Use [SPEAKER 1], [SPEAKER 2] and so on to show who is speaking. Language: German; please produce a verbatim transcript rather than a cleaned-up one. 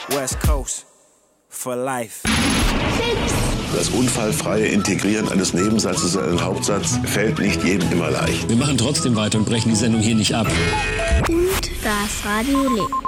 [SPEAKER 1] West Coast for life.
[SPEAKER 2] Das unfallfreie Integrieren eines Nebensatzes in einen Hauptsatz fällt nicht jedem immer leicht.
[SPEAKER 3] Wir machen trotzdem weiter und brechen die Sendung hier nicht ab.
[SPEAKER 4] Und das Radio lebt.